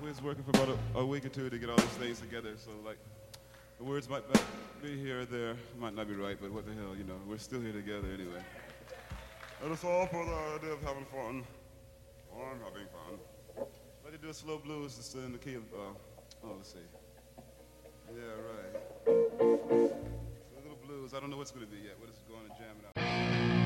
was working for about a week or two to get all these things together, so like the words might not be here or there, might not be right, but what the hell, you know, we're still here together anyway. And it's all for the idea of having fun. I'm having fun. Let me do a slow blues just in the key of, let's see. Yeah, right. So a little blues, I don't know what's going to be yet. We're just going to jam it out.